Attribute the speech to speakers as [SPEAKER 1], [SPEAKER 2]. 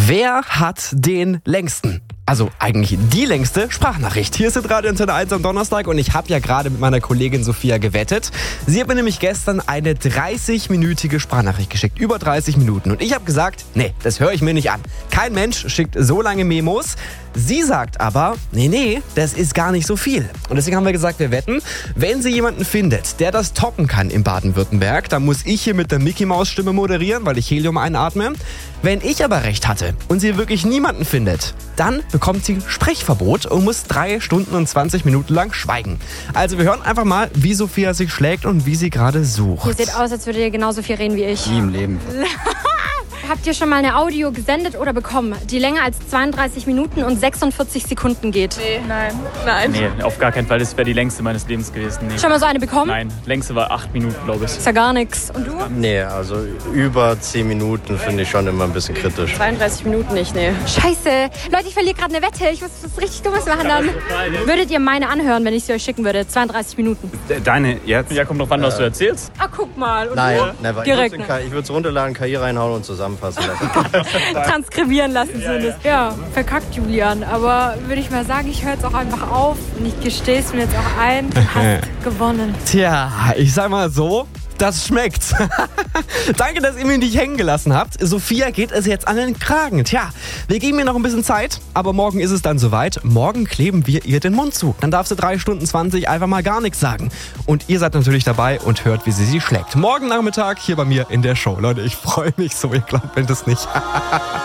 [SPEAKER 1] Wer hat den längsten? Also eigentlich die längste Sprachnachricht. Hier ist jetzt Radio Antenne 1 am Donnerstag und ich habe ja gerade mit meiner Kollegin Sophia gewettet. Sie hat mir nämlich gestern eine 30-minütige Sprachnachricht geschickt. Über 30 Minuten. Und ich habe gesagt, nee, das höre ich mir nicht an. Kein Mensch schickt so lange Memos. Sie sagt aber, nee, das ist gar nicht so viel. Und deswegen haben wir gesagt, wir wetten, wenn sie jemanden findet, der das toppen kann in Baden-Württemberg, dann muss ich hier mit der Mickey-Maus-Stimme moderieren, weil ich Helium einatme. Wenn ich aber recht hatte und sie wirklich niemanden findet, dann bekommt sie Sprechverbot und muss 3 Stunden und 20 Minuten lang schweigen. Also wir hören einfach mal, wie Sophia sich schlägt und wie sie gerade sucht.
[SPEAKER 2] Ihr seht aus, als würdet ihr genauso viel reden wie ich.
[SPEAKER 3] Nie im Leben.
[SPEAKER 2] Habt ihr schon mal eine Audio gesendet oder bekommen, die länger als 32 Minuten und 46 Sekunden geht?
[SPEAKER 4] Nee, nein.
[SPEAKER 3] Nee, auf gar keinen Fall. Das wäre die längste meines Lebens gewesen. Nee.
[SPEAKER 2] Schon mal so eine bekommen?
[SPEAKER 3] Nein, längste war 8 Minuten, glaube ich.
[SPEAKER 2] Ist ja gar nichts. Und du?
[SPEAKER 5] Nee, also über 10 Minuten finde ich schon immer ein bisschen kritisch.
[SPEAKER 4] 32 Minuten nicht, nee.
[SPEAKER 2] Scheiße. Leute, ich verliere gerade eine Wette. Ich muss was richtig Dummes machen dann. Würdet ihr meine anhören, wenn ich sie euch schicken würde? 32 Minuten.
[SPEAKER 3] Deine jetzt? Ja, kommt drauf an, was du erzählst.
[SPEAKER 2] Ah, guck mal. Und
[SPEAKER 5] Nein,
[SPEAKER 2] du?
[SPEAKER 5] never.
[SPEAKER 2] Direkt.
[SPEAKER 5] Ich würde es runterladen, KI reinhauen und zusammenfassen lassen.
[SPEAKER 2] Transkribieren lassen zumindest. Ja, verkackt Julian. Aber würde ich mal sagen, ich höre jetzt auch einfach auf. Und ich gestehe es mir jetzt auch ein. Du hast gewonnen.
[SPEAKER 1] Tja, ich sag mal so, das schmeckt. Danke, dass ihr mich nicht hängen gelassen habt. Sophia geht es jetzt an den Kragen. Tja, wir geben ihr noch ein bisschen Zeit, aber morgen ist es dann soweit. Morgen kleben wir ihr den Mund zu. Dann darf sie 3 Stunden 20 einfach mal gar nichts sagen. Und ihr seid natürlich dabei und hört, wie sie schlägt. Morgen Nachmittag hier bei mir in der Show. Leute, ich freue mich so. Ihr glaubt, wenn das nicht.